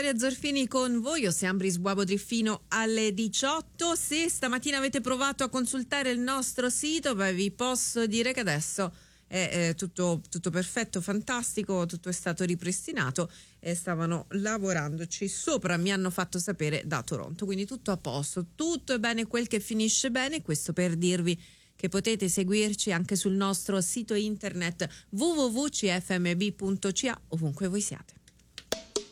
Vittoria Zorfini con voi, io siamo Ambris Buabo fino alle 18. Se stamattina avete provato a consultare il nostro sito, vi posso dire che adesso è tutto perfetto, fantastico, tutto è stato ripristinato e stavano lavorandoci sopra, mi hanno fatto sapere da Toronto, quindi tutto a posto, tutto è bene quel che finisce bene. Questo per dirvi che potete seguirci anche sul nostro sito internet www.cfmb.ca ovunque voi siate.